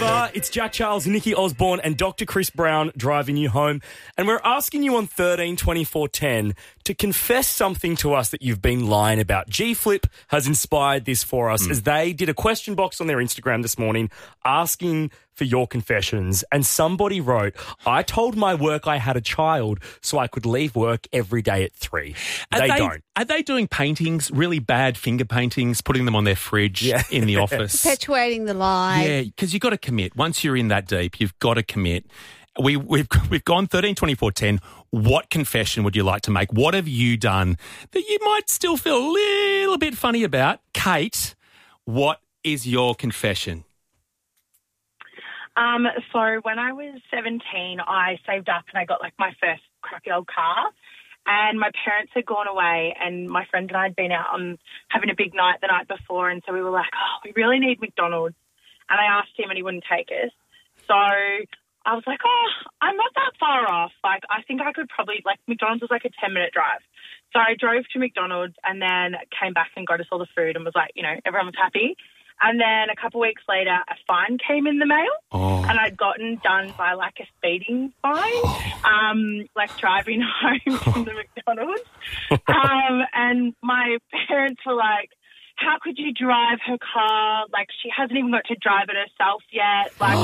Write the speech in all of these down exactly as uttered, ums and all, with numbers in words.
Nova. It's Jack Charles, Nikki Osborne and Doctor Chris Brown driving you home. And we're asking you on thirteen twenty-four ten to confess something to us that you've been lying about. G-Flip has inspired this for us mm. as they did a question box on their Instagram this morning asking for your confessions. And somebody wrote, I told my work I had a child so I could leave work every day at three. Are they, they don't. Are they doing paintings, really bad finger paintings, putting them on their fridge yeah. in the office? Perpetuating the lie. Yeah, because you've got to commit. Once you're in that deep, you've got to commit. We, we've we've gone thirteen twenty-four ten. What confession would you like to make? What have you done that you might still feel a little bit funny about? Kate, what is your confession? Um, so when I was seventeen, I saved up and I got like my first crappy old car. And my parents had gone away and my friend and I had been out on having a big night the night before. And so we were like, oh, we really need McDonald's. And I asked him and he wouldn't take us. So I was like, oh, I'm not that far off. Like, I think I could probably, like, McDonald's was like a ten-minute drive. So I drove to McDonald's and then came back and got us all the food and was like, you know, everyone was happy. And then a couple of weeks later, a fine came in the mail oh. and I'd gotten done by, like, a speeding fine, oh. um, like driving home from the McDonald's. um, and my parents were like, how could you drive her car? Like, she hasn't even got to drive it herself yet. Like,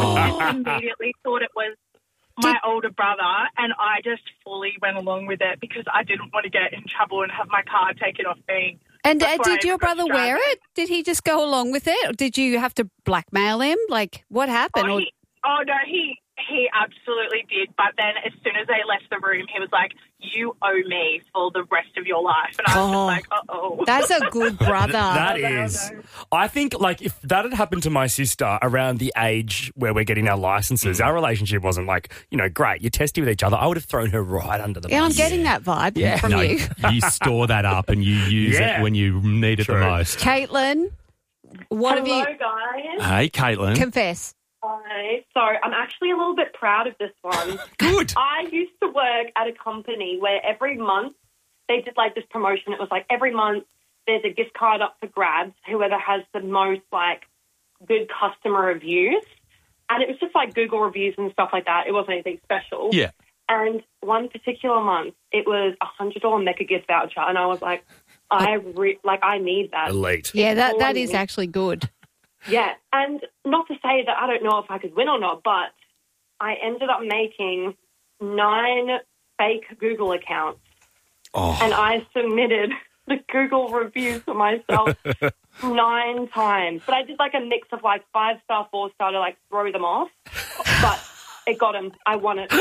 I immediately thought it was my did, older brother, and I just fully went along with it because I didn't want to get in trouble and have my car taken off me. And uh, did your brother wear it? Did he just go along with it? Or did you have to blackmail him? Like, what happened? Oh, he, oh no, he... He absolutely did, but then as soon as they left the room, he was like, you owe me for the rest of your life. And I was oh, just like, uh-oh. That's a good brother. That is. I think, like, if that had happened to my sister around the age where we're getting our licenses, our relationship wasn't like, you know, great, you're testy with each other. I would have thrown her right under the bus. Yeah, I'm getting that vibe yeah. from no, you. You store that up and you use yeah. it when you need it True. the most. Caitlin, what Hello, have you... guys. Hey, Caitlin. Confess. Hi. So I'm actually a little bit proud of this one. Good. I used to work at a company where every month they did like this promotion. It was like every month there's a gift card up for grabs, whoever has the most like good customer reviews. And it was just like Google reviews and stuff like that. It wasn't anything special. Yeah. And one particular month it was a one hundred dollars Mecca gift voucher. And I was like, I re- like I need that. Elite. Yeah, that, that is actually good. Yeah, and not to say that I don't know if I could win or not, but I ended up making nine fake Google accounts, oh. and I submitted the Google reviews for myself nine times. But I did like a mix of like five-star, four-star to like throw them off, but it got them. I won it.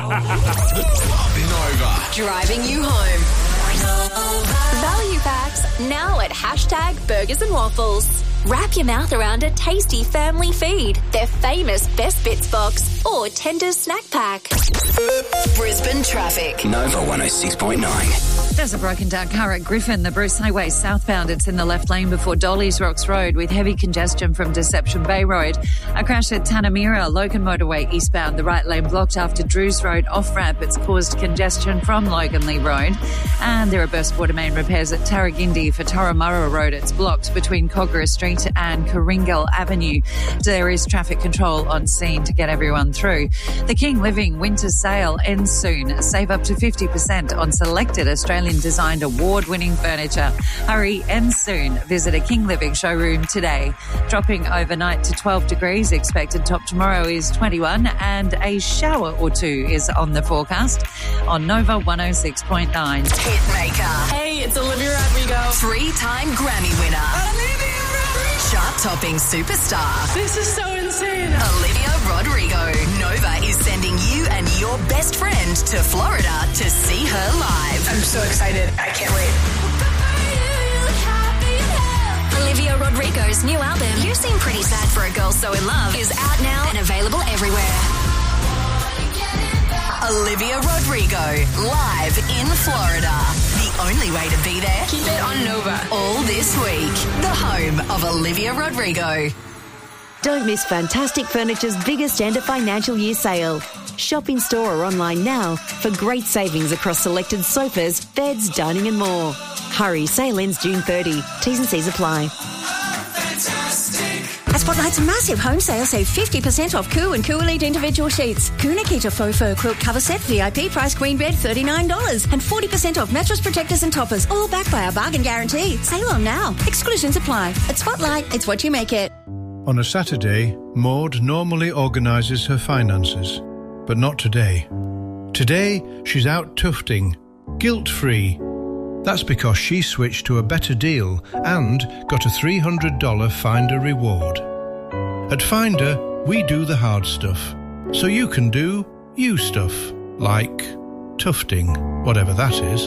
Nova. Driving you home. Value packs now at hashtag Burgers and Waffles. Wrap your mouth around a tasty family feed, their famous Best Bits box, or Tender's snack pack. Brisbane traffic. Nova one oh six point nine. There's a broken down car at Griffin, the Bruce Highway southbound. It's in the left lane before Dolly's Rocks Road with heavy congestion from Deception Bay Road. A crash at Tanamira, Logan Motorway eastbound. The right lane blocked after Drews Road off-ramp. It's caused congestion from Logan Lee Road. And there are burst water main repairs at Tarragindi for Turramurra Road. It's blocked between Kogarah Street and Coringal Avenue. There is traffic control on scene to get everyone through. The King Living Winter Sale ends soon. Save up to fifty percent on selected Australian designed award-winning furniture. Hurry, ends soon. Visit a King Living showroom today. Dropping overnight to twelve degrees. Expected top tomorrow is twenty-one and a shower or two is on the forecast on Nova one oh six point nine. Hitmaker. Hey, it's Olivia Rodrigo. Three-time Grammy winner. Olivia Chart-topping superstar. This is so insane. Olivia Rodrigo. Nova is sending you and your best friend to Florida to see her live. I'm so excited. I can't wait. Olivia Rodrigo's new album, You Seem Pretty Sad for a Girl So in Love, is out now and available everywhere. Olivia Rodrigo, live in Florida. The only way to be there. Keep it on Nova. All this week. The home of Olivia Rodrigo. Don't miss Fantastic Furniture's biggest end of financial year sale. Shop in store or online now for great savings across selected sofas, beds, dining and more. Hurry, sale ends June thirtieth. T's and C's apply. As part Spotlight's massive home sale. Save fifty percent off Coo and Coo Elite individual sheets. Coo Nikita faux fur quilt cover set V I P price queen bed thirty-nine dollars and forty percent off mattress protectors and toppers, all backed by our bargain guarantee. Sale on now. Exclusions apply. At Spotlight, it's what you make it. On a Saturday, Maud normally organises her finances, but not today. Today, she's out tufting, guilt-free. That's because she switched to a better deal and got a three hundred dollars Finder reward. At Finder, we do the hard stuff, so you can do you stuff, like tufting, whatever that is.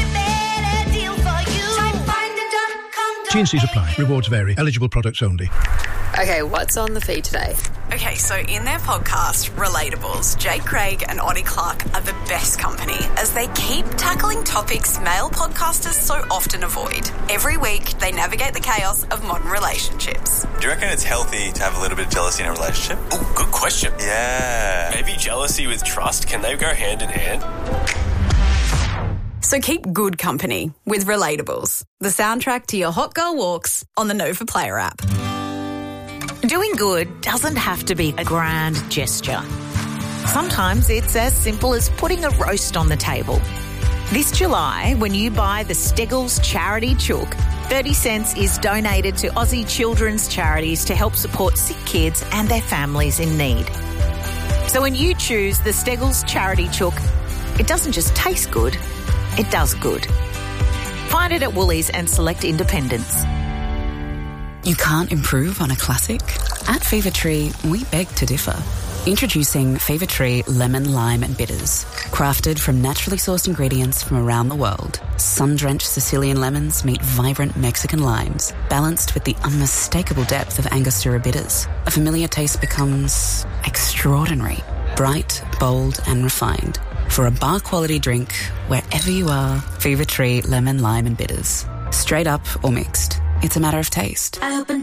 T and C's apply. Rewards vary. Eligible products only. Okay, what's on the feed today? Okay, so in their podcast, Relatables, Jake Craig and Oddie Clark are the best company as they keep tackling topics male podcasters so often avoid. Every week, they navigate the chaos of modern relationships. Do you reckon it's healthy to have a little bit of jealousy in a relationship? Oh, good question. Yeah. Maybe jealousy with trust, can they go hand in hand? So keep good company with Relatables, the soundtrack to your hot girl walks on the Nova Player app. Doing good doesn't have to be a grand gesture. Sometimes it's as simple as putting a roast on the table. This July, when you buy the Steggles Charity Chook, thirty cents is donated to Aussie children's charities to help support sick kids and their families in need. So when you choose the Steggles Charity Chook, it doesn't just taste good, it does good. Find it at Woolies and select independents. You can't improve on a classic? At Fever Tree, we beg to differ. Introducing Fever Tree Lemon, Lime and Bitters. Crafted from naturally sourced ingredients from around the world, sun-drenched Sicilian lemons meet vibrant Mexican limes, balanced with the unmistakable depth of Angostura bitters. A familiar taste becomes extraordinary, bright, bold and refined. For a bar-quality drink, wherever you are, Fever Tree Lemon, Lime and Bitters. Straight up or mixed. It's a matter of taste.